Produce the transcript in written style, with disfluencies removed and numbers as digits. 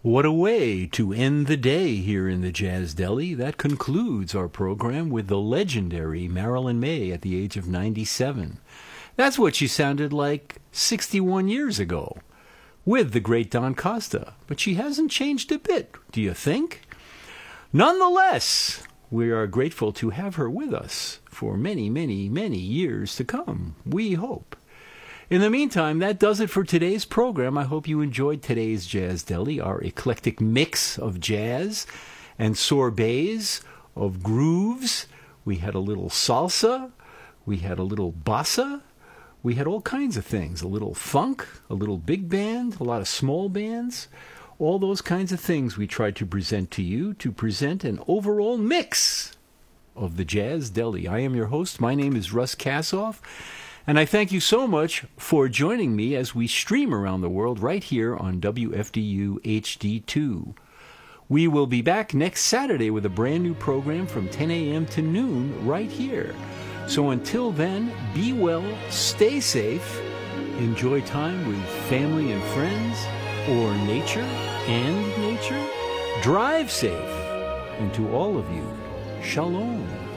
What a way to end the day here in the Jazz Deli. That concludes our program with the legendary Marilyn Maye at the age of 97. That's what she sounded like 61 years ago with the great Don Costa. But she hasn't changed a bit, do you think? Nonetheless, we are grateful to have her with us for many, many, many years to come, we hope. In the meantime, that does it for today's program. I hope you enjoyed today's Jazz Deli, our eclectic mix of jazz and sorbets of grooves. We had a little salsa, we had a little bossa, we had all kinds of things, a little funk, a little big band, a lot of small bands, all those kinds of things we tried to present to you to present an overall mix of the Jazz Deli. I am your host. My name is Russ Kassoff. And I thank you so much for joining me as we stream around the world right here on WFDU HD2. We will be back next Saturday with a brand new program from 10 a.m. to noon right here. So until then, be well, stay safe, enjoy time with family and friends, or nature and nature. Drive safe. And to all of you, shalom.